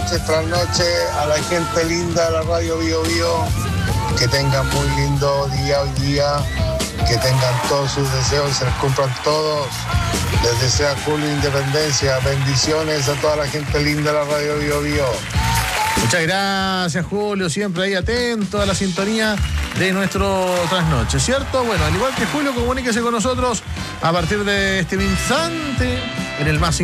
tras noche a la gente linda de la radio Bio Bio. Que tengan muy lindo día hoy día. Que tengan todos sus deseos, se les cumplan todos. Les desea Julio Independencia. Bendiciones a toda la gente linda de la radio Bio Bio. Muchas gracias, Julio, siempre ahí atento a la sintonía de nuestro trasnoche, ¿cierto? Bueno, al igual que Julio, comuníquese con nosotros a partir de este instante en el más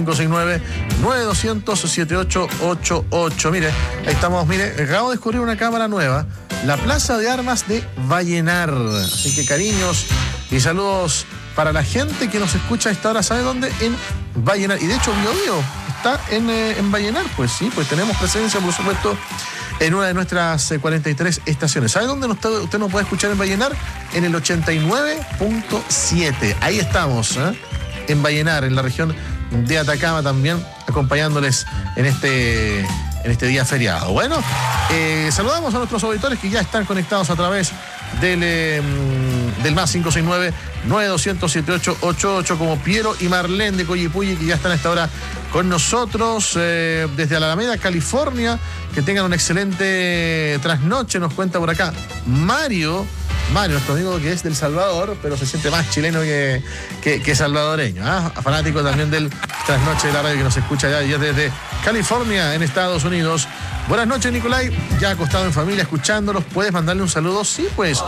569-9200-7888. Mire, ahí estamos, mire, acabo de descubrir una cámara nueva, la Plaza de Armas de Vallenar. Así que cariños y saludos para la gente que nos escucha a esta hora, ¿sabe dónde? En Vallenar. Y de hecho, Bio Bio está en Vallenar, pues sí, pues tenemos presencia, por supuesto, en una de nuestras 43 estaciones. ¿Sabe dónde usted nos puede escuchar en Vallenar? En el 89.7. Ahí estamos, en Vallenar, en la región de Atacama también, acompañándoles en este día feriado. Bueno, saludamos a nuestros auditores que ya están conectados a través del más 569-9200-7888, como Piero y Marlene de Coyipulli, que ya están a esta hora con nosotros desde la Alameda, California. Que tengan un excelente trasnoche, nos cuenta por acá Mario, nuestro amigo que es del Salvador, pero se siente más chileno que salvadoreño, fanático también del trasnoche de la radio, que nos escucha ya desde California, en Estados Unidos. Buenas noches, Nicolai, ya acostado en familia escuchándolos. ¿Puedes mandarle un saludo? Sí, pues